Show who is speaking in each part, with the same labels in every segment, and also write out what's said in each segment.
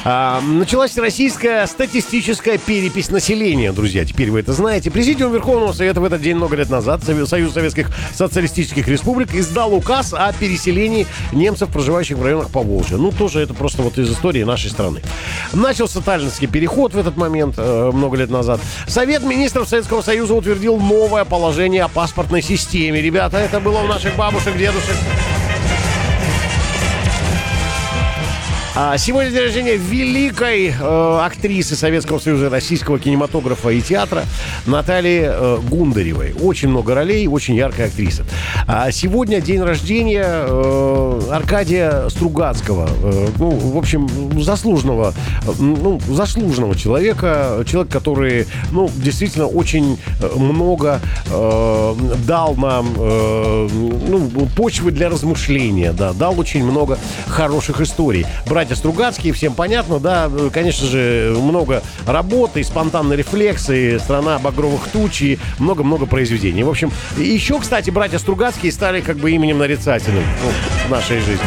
Speaker 1: Началась российская статистическая перепись населения, друзья. Теперь вы это знаете. Президиум Верховного Совета в этот день много лет назад, Союз Советских Социалистических Республик, издал указ о переселении немцев, проживающих в районах Поволжья. Ну, тоже это просто вот из истории нашей страны. Начался Таллинский переход в этот момент, много лет назад. Совет министров Советского Союза утвердил новое положение о паспортной системе. Ребята, это было у наших бабушек, дедушек. Сегодня день рождения великой актрисы Советского Союза, российского кинематографа и театра Натальи Гундаревой. Очень много ролей, очень яркая актриса. Сегодня день рождения Аркадия Стругацкого. В общем, заслуженного человека. Человек, который, действительно очень много дал нам почвы для размышления. Да, дал очень много хороших историй. Братья Стругацкие, всем понятно, да, конечно же, много работы, и спонтанный рефлекс, и «Страна багровых туч», и много-много произведений. В общем, еще, кстати, братья Стругацкие стали как бы именем нарицательным в нашей жизни.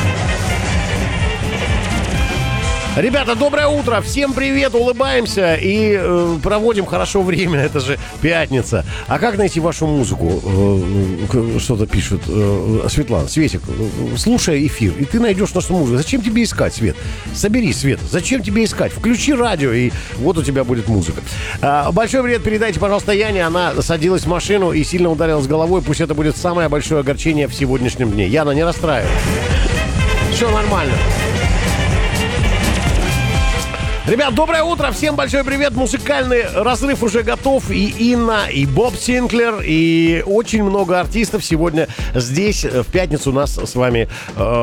Speaker 1: Ребята, доброе утро, всем привет, улыбаемся и проводим хорошо время, это же пятница. А как найти вашу музыку? Что-то пишут. Светлана, Светик, слушай эфир, и ты найдешь нашу музыку. Зачем тебе искать, Свет? Собери, Свет, зачем тебе искать? Включи радио, и вот у тебя будет музыка. Большой привет передайте, пожалуйста, Яне, она садилась в машину и сильно ударилась головой, пусть это будет самое большое огорчение в сегодняшнем дне. Яна, не расстраивайся. Все нормально. Ребят, доброе утро, всем большой привет, музыкальный разрыв уже готов, и Инна, и Боб Синклер, и очень много артистов сегодня здесь, в пятницу у нас с вами